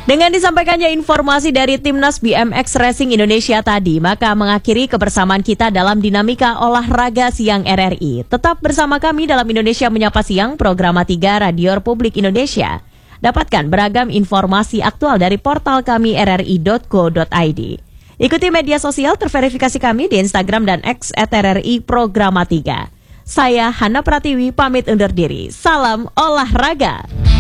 Dengan disampaikannya informasi dari Timnas BMX Racing Indonesia tadi, maka mengakhiri kebersamaan kita dalam dinamika olahraga siang RRI. Tetap bersama kami dalam Indonesia Menyapa Siang, program 3 Radio Republik Indonesia. Dapatkan beragam informasi aktual dari portal kami rri.co.id. Ikuti media sosial terverifikasi kami di Instagram dan X @RRI Programa 3. Saya Hana Pratiwi pamit undur diri. Salam olahraga.